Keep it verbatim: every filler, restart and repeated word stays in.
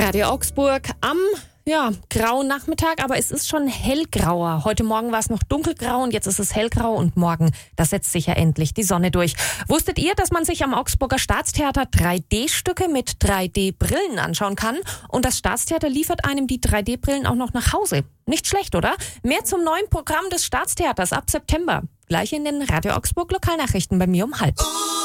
Radio Augsburg am ja, grauen Nachmittag, aber es ist schon hellgrauer. Heute Morgen war es noch dunkelgrau und jetzt ist es hellgrau und morgen, da setzt sich ja endlich die Sonne durch. Wusstet ihr, dass man sich am Augsburger Staatstheater drei D Stücke mit drei D Brillen anschauen kann? Und das Staatstheater liefert einem die drei D Brillen auch noch nach Hause. Nicht schlecht, oder? Mehr zum neuen Programm des Staatstheaters ab September. Gleich in den Radio Augsburg Lokalnachrichten bei mir um halb.